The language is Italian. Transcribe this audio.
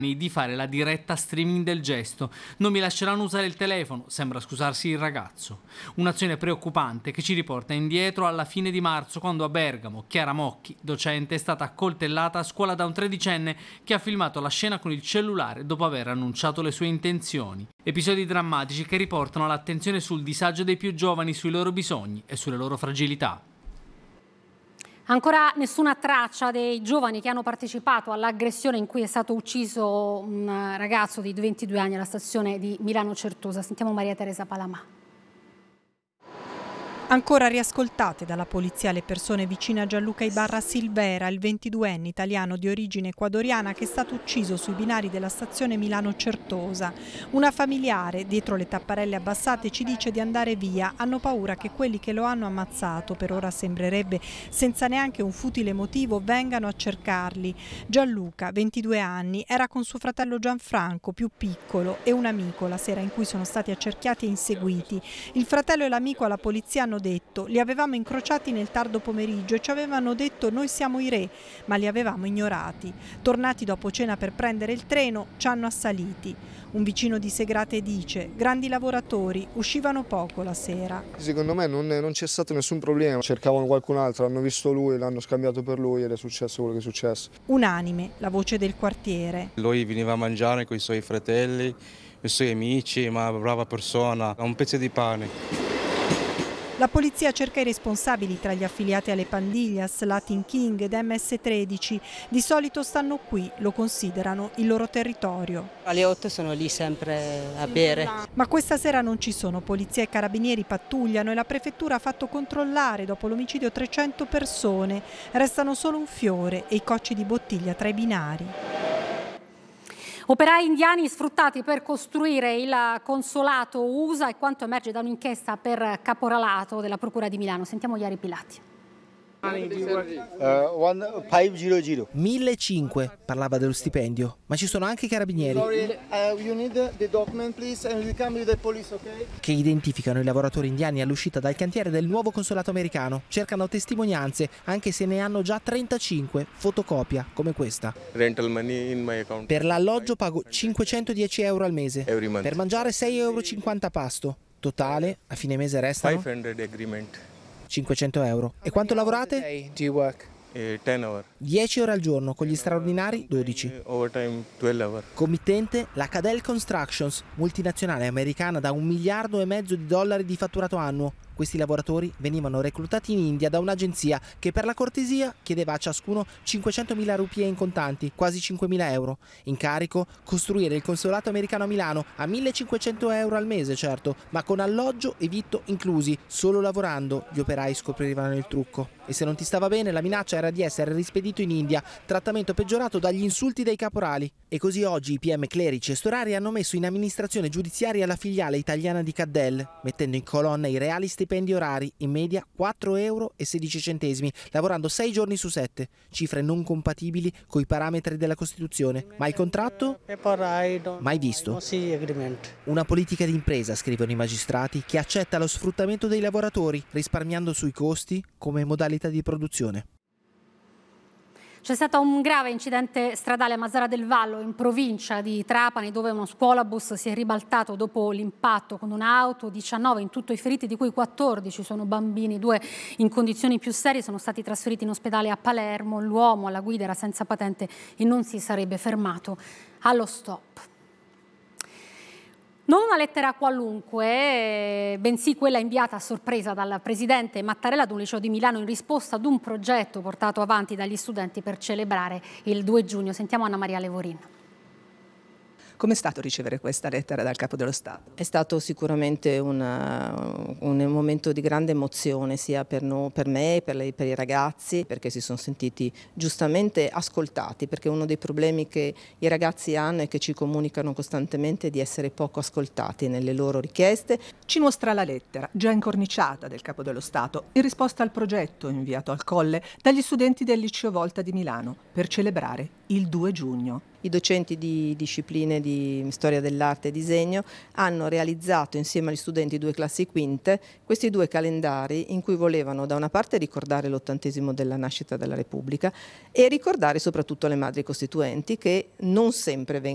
di fare la diretta streaming del gesto. Non mi lasceranno usare il telefono, sembra scusarsi il ragazzo. Un'azione preoccupante che ci riporta indietro alla fine di marzo, quando a Bergamo Chiara Mocchi, docente, è stata accoltellata a scuola da un tredicenne che ha filmato la scena con il cellulare dopo aver annunciato le sue intenzioni. Episodi drammatici che riportano l'attenzione sul disagio dei più giovani, sui loro bisogni e sulle loro fragilità. Ancora nessuna traccia dei giovani che hanno partecipato all'aggressione in cui è stato ucciso un ragazzo di 22 anni alla stazione di Milano Certosa. Sentiamo Maria Teresa Palamà. Ancora riascoltate dalla polizia le persone vicine a Gianluca Ibarra Silvera, il 22enne italiano di origine ecuadoriana che è stato ucciso sui binari della stazione Milano Certosa. Una familiare, dietro le tapparelle abbassate, ci dice di andare via. Hanno paura che quelli che lo hanno ammazzato, per ora sembrerebbe senza neanche un futile motivo, vengano a cercarli. Gianluca, 22 anni, era con suo fratello Gianfranco, più piccolo, e un amico la sera in cui sono stati accerchiati e inseguiti. Il fratello e l'amico alla polizia hanno detto: li avevamo incrociati nel tardo pomeriggio e ci avevano detto noi siamo i re, ma li avevamo ignorati. Tornati dopo cena per prendere il treno, ci hanno assaliti. Un vicino di Segrate dice: grandi lavoratori, uscivano poco la sera. Secondo me non c'è stato nessun problema, cercavano qualcun altro, hanno visto lui, l'hanno scambiato per lui ed è successo quello che è successo. Unanime la voce del quartiere. Lui veniva a mangiare con i suoi fratelli, i suoi amici, ma brava persona, ha un pezzo di pane. La polizia cerca i responsabili tra gli affiliati alle Pandillas, Latin King ed MS-13. Di solito stanno qui, lo considerano il loro territorio. Alle 8 sono lì sempre a bere. Ma questa sera non ci sono. Polizia e carabinieri pattugliano e la prefettura ha fatto controllare dopo l'omicidio 300 persone. Restano solo un fiore e i cocci di bottiglia tra i binari. Operai indiani sfruttati per costruire il consolato USA e quanto emerge da un'inchiesta per caporalato della Procura di Milano. Sentiamo Iari Pilati. 1.500 parlava dello stipendio, ma ci sono anche i carabinieri che identificano i lavoratori indiani all'uscita dal cantiere del nuovo consolato americano. Cercano testimonianze, anche se ne hanno già 35, fotocopia come questa. Per l'alloggio pago 510 euro al mese, per mangiare 6,50 euro a pasto. Totale, a fine mese restano 500 euro. E quanto lavorate? 10 ore al giorno, con gli straordinari 12. Committente la Cadel Constructions, multinazionale americana da $1,5 miliardi di fatturato annuo. Questi lavoratori venivano reclutati in India da un'agenzia che per la cortesia chiedeva a ciascuno 500.000 rupie in contanti, quasi 5.000 euro. Incarico: costruire il consolato americano a Milano a 1.500 euro al mese, certo, ma con alloggio e vitto inclusi. Solo lavorando gli operai scoprivano il trucco. E se non ti stava bene, la minaccia era di essere rispedito in India, trattamento peggiorato dagli insulti dei caporali. E così oggi i PM Clerici e Storari hanno messo in amministrazione giudiziaria la filiale italiana di Cadel, mettendo in colonna i reali stipendi orari, in media 4,16 euro, lavorando 6 giorni su 7, cifre non compatibili coi parametri della Costituzione. Ma il contratto? Mai visto. Una politica di impresa, scrivono i magistrati, che accetta lo sfruttamento dei lavoratori, risparmiando sui costi come modalità di produzione. C'è stato un grave incidente stradale a Mazara del Vallo, in provincia di Trapani, dove uno scuolabus si è ribaltato dopo l'impatto con un'auto. 19 in tutto i feriti, di cui 14 sono bambini, 2 in condizioni più serie sono stati trasferiti in ospedale a Palermo. L'uomo alla guida era senza patente e non si sarebbe fermato allo stop. Non una lettera qualunque, bensì quella inviata a sorpresa dal presidente Mattarella ad un liceo di Milano in risposta ad un progetto portato avanti dagli studenti per celebrare il 2 giugno. Sentiamo Anna Maria Levorin. Com'è stato ricevere questa lettera dal Capo dello Stato? È stato sicuramente un momento di grande emozione sia per me, per i ragazzi, perché si sono sentiti giustamente ascoltati, perché uno dei problemi che i ragazzi hanno è che ci comunicano costantemente di essere poco ascoltati nelle loro richieste. Ci mostra la lettera, già incorniciata, del Capo dello Stato, in risposta al progetto inviato al Colle dagli studenti del Liceo Volta di Milano per celebrare il 2 giugno. I docenti di discipline di storia dell'arte e disegno hanno realizzato insieme agli studenti 2 classi quinte questi 2 calendari in cui volevano da una parte ricordare l'80° della nascita della Repubblica e ricordare soprattutto le madri costituenti che non sempre vengono